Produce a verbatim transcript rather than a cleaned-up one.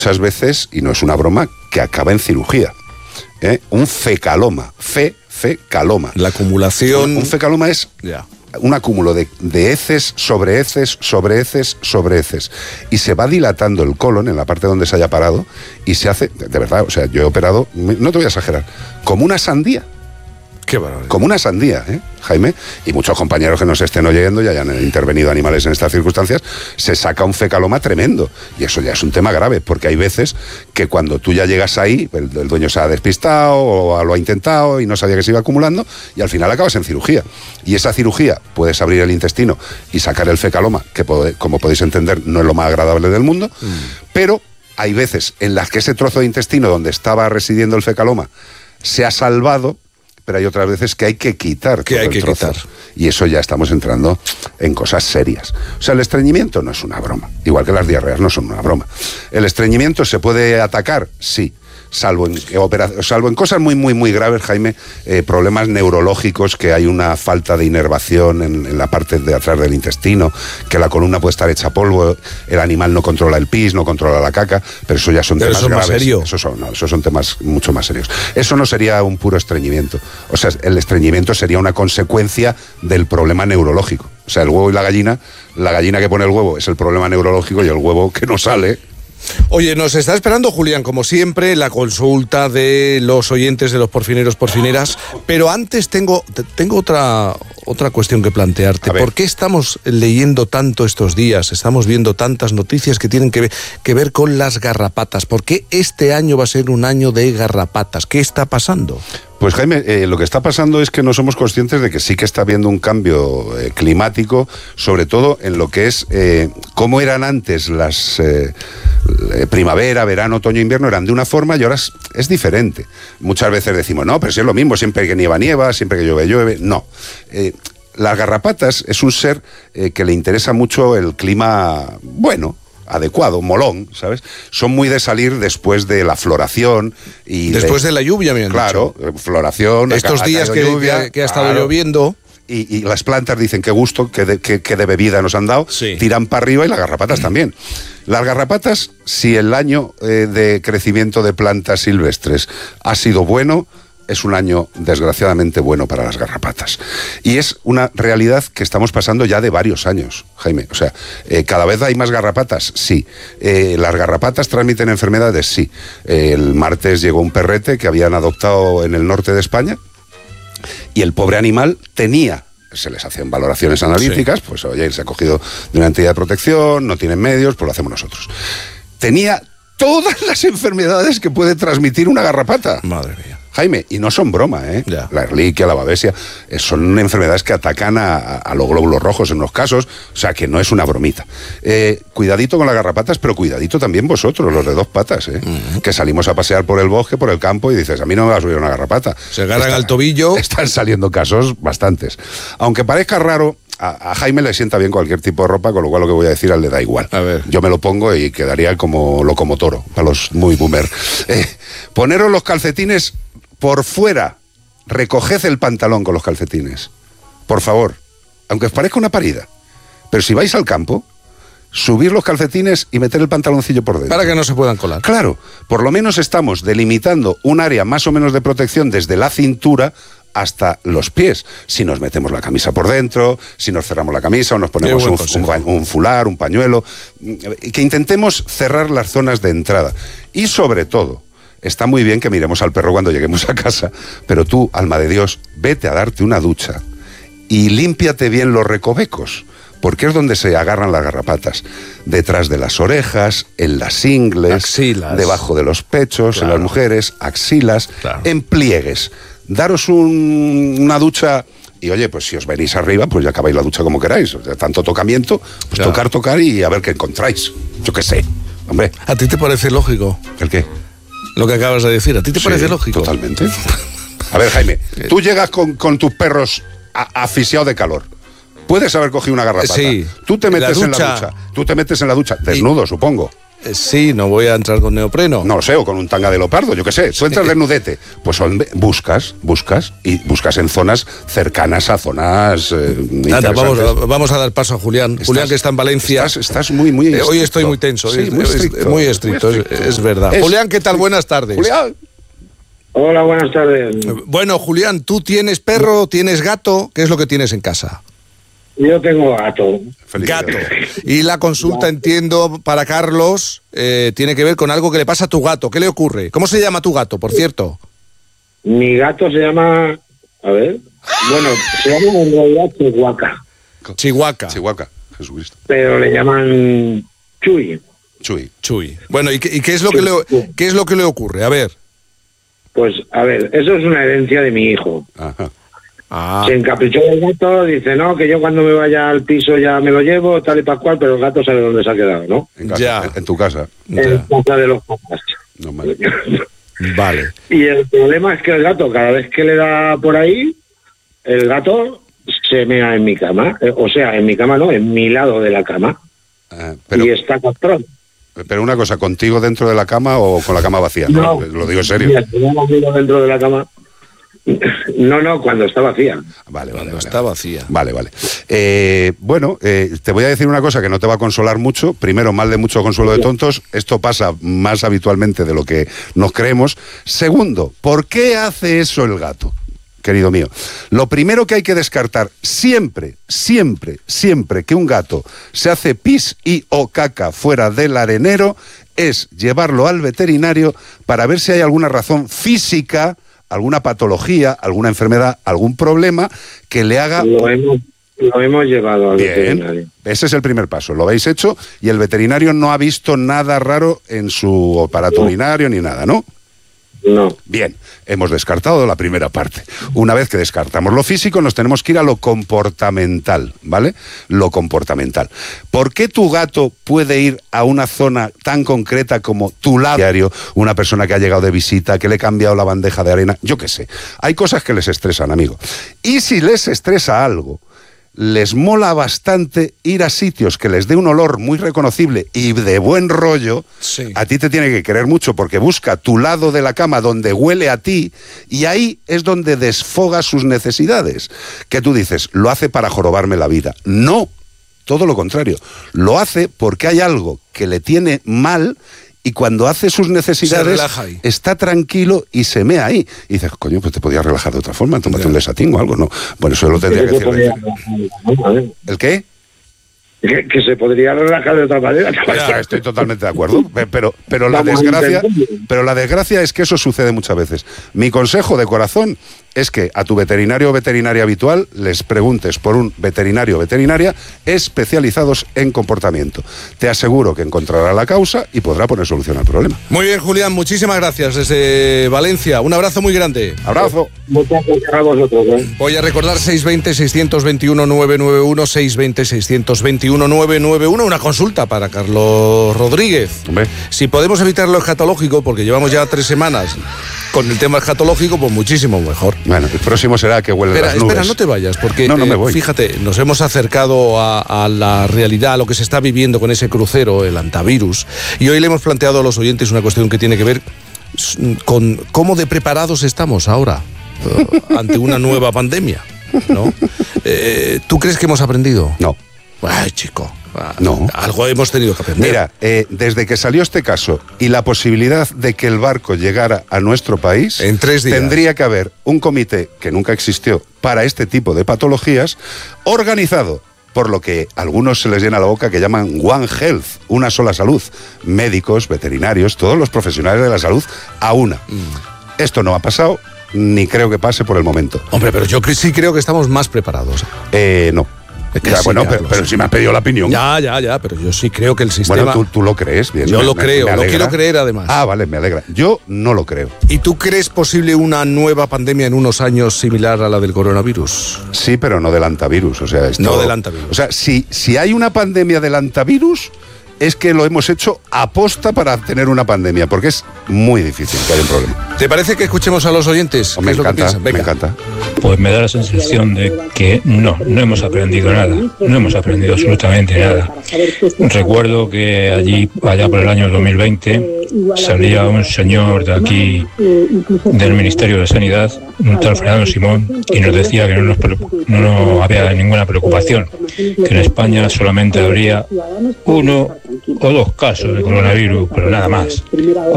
muchas veces, y no es una broma, que acaba en cirugía. ¿Eh? Un fecaloma, fe, fecaloma. La acumulación... Un, un fecaloma es ya. un acúmulo de, de heces, sobre heces, sobre heces, sobre heces. Y se va dilatando el colon en la parte donde se haya parado y se hace, de verdad, o sea, yo he operado, no te voy a exagerar, como una sandía. Qué barbaridad. Como una sandía, ¿eh, Jaime? Y muchos compañeros que nos estén oyendo y hayan intervenido animales en estas circunstancias, se saca un fecaloma tremendo. Y eso ya es un tema grave, porque hay veces que cuando tú ya llegas ahí, el, el dueño se ha despistado o lo ha intentado y no sabía que se iba acumulando, y al final acabas en cirugía. Y esa cirugía, puedes abrir el intestino y sacar el fecaloma, que pode, como podéis entender, no es lo más agradable del mundo, mm. pero hay veces en las que ese trozo de intestino donde estaba residiendo el fecaloma se ha salvado, pero hay otras veces que hay que quitar que todo hay el que trozo. quitar. Y eso ya estamos entrando en cosas serias. O sea, el estreñimiento no es una broma, igual que las diarreas no son una broma. ¿El estreñimiento se puede atacar? Sí. Salvo en, eh, salvo en cosas muy, muy, muy graves, Jaime, eh, problemas neurológicos, que hay una falta de inervación en, en la parte de atrás del intestino, que la columna puede estar hecha polvo, el animal no controla el pis, no controla la caca, pero eso ya son pero temas eso graves. Más serio. Eso son, no, eso son temas mucho más serios. Eso no sería un puro estreñimiento. O sea, el estreñimiento sería una consecuencia del problema neurológico. O sea, el huevo y la gallina, la gallina que pone el huevo es el problema neurológico y el huevo que no sale... Oye, nos está esperando, Julián, como siempre, la consulta de los oyentes de los porfineros, porfineras, pero antes tengo, tengo otra, otra cuestión que plantearte. ¿Por qué estamos leyendo tanto estos días? Estamos viendo tantas noticias que tienen que ver, que ver con las garrapatas. ¿Por qué este año va a ser un año de garrapatas? ¿Qué está pasando? Pues Jaime, eh, lo que está pasando es que no somos conscientes de que sí que está habiendo un cambio eh, climático, sobre todo en lo que es eh, cómo eran antes las eh, primavera, verano, otoño, invierno, eran de una forma y ahora es, es diferente. Muchas veces decimos, no, pero si es lo mismo, siempre que nieva, nieva, siempre que llueve, llueve. No. Eh, las garrapatas es un ser eh, que le interesa mucho el clima bueno, adecuado, molón, ¿sabes? Son muy de salir después de la floración y después de, de la lluvia, me han claro, dicho. floración. Estos ha, días ha que, lluvia, que, que ha estado claro. lloviendo. Y, y las plantas dicen qué gusto, qué de, qué, qué de bebida nos han dado, sí. Tiran para arriba y las garrapatas también. Las garrapatas, si el año eh, de crecimiento de plantas silvestres ha sido bueno, es un año desgraciadamente bueno para las garrapatas. Y es una realidad que estamos pasando ya de varios años, Jaime. O sea, eh, cada vez hay más garrapatas, sí. Eh, las garrapatas transmiten enfermedades, sí. Eh, el martes llegó un perrete que habían adoptado en el norte de España y el pobre animal tenía... Se les hacen valoraciones analíticas, sí. Pues oye, se ha cogido de una entidad de protección, no tienen medios, pues lo hacemos nosotros. Tenía todas las enfermedades que puede transmitir una garrapata. Madre mía. Jaime, y no son broma, ¿eh? Ya. La Ehrlichia, la Babesia, eh, son enfermedades que atacan a, a los glóbulos rojos en unos casos, o sea que no es una bromita. Eh, cuidadito con las garrapatas, pero cuidadito también vosotros, los de dos patas, ¿eh? Uh-huh. Que salimos a pasear por el bosque, por el campo y dices, a mí no me va a subir una garrapata. Se agarran al tobillo. Están saliendo casos bastantes. Aunque parezca raro, a, a Jaime le sienta bien cualquier tipo de ropa, con lo cual lo que voy a decir a él le da igual. A ver. Yo me lo pongo y quedaría como locomotoro, para los muy boomer. Eh, poneros los calcetines por fuera, recoged el pantalón con los calcetines, por favor, aunque os parezca una parida, pero si vais al campo, subir los calcetines y meter el pantaloncillo por dentro. Para que no se puedan colar. Claro, por lo menos estamos delimitando un área más o menos de protección desde la cintura hasta los pies. Si nos metemos la camisa por dentro, si nos cerramos la camisa o nos ponemos un, un, un fular, un pañuelo, que intentemos cerrar las zonas de entrada. Y sobre todo, está muy bien que miremos al perro cuando lleguemos a casa, pero tú, alma de Dios, vete a darte una ducha y límpiate bien los recovecos, porque es donde se agarran las garrapatas. Detrás de las orejas, en las ingles, axilas, debajo de los pechos, claro. En las mujeres, axilas, claro. En pliegues. Daros un, una ducha... Y oye, pues si os venís arriba, pues ya acabáis la ducha como queráis. O sea, tanto tocamiento, pues claro. Tocar, tocar y a ver qué encontráis. Yo qué sé, hombre. ¿A ti te parece lógico? ¿El qué? Lo que acabas de decir, ¿a ti te sí, parece lógico? Totalmente. A ver, Jaime, tú llegas con, con tus perros a, asfixiados de calor. Puedes haber cogido una garrapata. Sí. Tú te metes la en la ducha. Tú te metes en la ducha, desnudo, y, supongo. Eh, sí, no voy a entrar con neopreno. No lo sé, o con un tanga de leopardo, yo qué sé. Tú entras desnudete. Pues hombre, buscas, buscas, y buscas en zonas cercanas a zonas eh, Nada, vamos, vamos a dar paso a Julián. Estás, Julián, que está en Valencia. Estás, estás muy, muy eh, Hoy estoy muy tenso, sí, es, muy estricto, es, muy estricto, muy estricto. Es, es verdad. Es, Julián, ¿qué tal? Buenas tardes. Julián. Hola, buenas tardes. Bueno, Julián, ¿tú tienes perro, tienes gato? ¿Qué es lo que tienes en casa? Yo tengo gato. Gato. Y la consulta, entiendo, para Carlos, eh, tiene que ver con algo que le pasa a tu gato. ¿Qué le ocurre? ¿Cómo se llama tu gato, por cierto? Mi gato se llama... A ver... Bueno, se llama en realidad Chihuahua. Chihuahua. Chihuahua, Jesucristo. Pero le llaman Chuy. Chuy. Chuy. Bueno, ¿y qué, y qué es lo que le, qué es lo que le ocurre? A ver. Pues, a ver, eso es una herencia de mi hijo. Ajá. Ah. Se encaprichó el gato, dice, no, que yo cuando me vaya al piso ya me lo llevo, tal y pascual, pero el gato sabe dónde se ha quedado, ¿no? En casa, ya. En, en tu casa. En casa de los papás. No, vale. Vale. Y el problema es que el gato, cada vez que le da por ahí, el gato se mea en mi cama. O sea, en mi cama no, en mi lado de la cama. Ah, pero, y está castrado. Pero una cosa, ¿contigo dentro de la cama o con la cama vacía? No, lo digo en serio. Mira, tengo dentro de la cama. No, no, cuando está vacía. Vale, vale. Cuando vale, está vacía. Vale, vale. Eh, bueno, eh, te voy a decir una cosa que no te va a consolar mucho. Primero, mal de mucho consuelo de tontos. Esto pasa más habitualmente de lo que nos creemos. Segundo, ¿por qué hace eso el gato? Querido mío, lo primero que hay que descartar siempre, siempre, siempre que un gato se hace pis y o caca fuera del arenero es llevarlo al veterinario para ver si hay alguna razón física, alguna patología, alguna enfermedad, algún problema que le haga... Lo hemos, lo hemos llevado al Bien, veterinario. Ese es el primer paso, lo habéis hecho y el veterinario no ha visto nada raro en su aparato no. urinario ni nada, ¿no? No. Bien, hemos descartado la primera parte. Una vez que descartamos lo físico, nos tenemos que ir a lo comportamental, ¿vale? Lo comportamental. ¿Por qué tu gato puede ir a una zona tan concreta como tu lado diario, una persona que ha llegado de visita, que le he cambiado la bandeja de arena? Yo qué sé. Hay cosas que les estresan, amigo. Y si les estresa algo, les mola bastante ir a sitios que les dé un olor muy reconocible y de buen rollo, sí. A ti te tiene que querer mucho porque busca tu lado de la cama donde huele a ti y ahí es donde desfoga sus necesidades. Que tú dices, lo hace para jorobarme la vida. No, todo lo contrario. Lo hace porque hay algo que le tiene mal y cuando hace sus necesidades está tranquilo y se mea ahí. Y dices, coño, pues te podías relajar de otra forma, tómate un desatín o algo, ¿no? Bueno, eso lo tendría que decir. ¿El qué? Que, que se podría relajar de otra manera. Ya, estoy totalmente de acuerdo, pero, pero, la desgracia, pero la desgracia es que eso sucede muchas veces. Mi consejo de corazón es que a tu veterinario o veterinaria habitual les preguntes por un veterinario o veterinaria especializados en comportamiento. Te aseguro que encontrará la causa y podrá poner solución al problema. Muy bien, Julián, muchísimas gracias desde Valencia. Un abrazo muy grande. Abrazo. Muchas gracias a vosotros. ¿eh? Voy a recordar seis dos cero, seis dos uno, nueve nueve uno, seis dos cero, seis dos uno, nueve nueve uno, una consulta para Carlos Rodríguez. Hombre. Si podemos evitar lo escatológico, porque llevamos ya tres semanas con el tema escatológico, pues muchísimo mejor. Bueno, el próximo será que huele espera, las nubes. Espera, no te vayas, porque no, no me voy. Eh, fíjate, nos hemos acercado a, a la realidad, a lo que se está viviendo con ese crucero, el antivirus, y hoy le hemos planteado a los oyentes una cuestión que tiene que ver con cómo de preparados estamos ahora uh, ante una nueva pandemia, ¿no? Eh, ¿Tú crees que hemos aprendido? No. Ay, chico. No. Algo hemos tenido que aprender. Mira, eh, desde que salió este caso y la posibilidad de que el barco llegara a nuestro país, en tres días tendría que haber un comité que nunca existió para este tipo de patologías, organizado por lo que a algunos se les llena la boca que llaman One Health, una sola salud, médicos, veterinarios, todos los profesionales de la salud a una. Mm. Esto no ha pasado, ni creo que pase por el momento. Hombre, pero yo sí creo que estamos más preparados. Eh, no. Ya, sí, bueno, pero, pero si me has pedido la opinión. Ya, ya, ya, pero yo sí creo que el sistema... Bueno, tú, tú lo crees, bien. Yo me, lo me, creo, me lo quiero creer además. Ah, vale, me alegra. Yo no lo creo. ¿Y tú crees posible una nueva pandemia en unos años similar a la del coronavirus? Sí, pero no del antivirus, o sea... Esto, no del antivirus. O sea, si, si hay una pandemia del antivirus, es que lo hemos hecho aposta para tener una pandemia, porque es muy difícil que haya un problema. ¿Te parece que escuchemos a los oyentes? Me encanta, me encanta. pues me da la sensación de que no, no hemos aprendido nada, no hemos aprendido absolutamente nada. Recuerdo que allí, allá por el año dos mil veinte, salía un señor de aquí, del Ministerio de Sanidad, un tal Fernando Simón, y nos decía que no, nos, no, no había ninguna preocupación, que en España solamente habría uno o dos casos de coronavirus, pero nada más.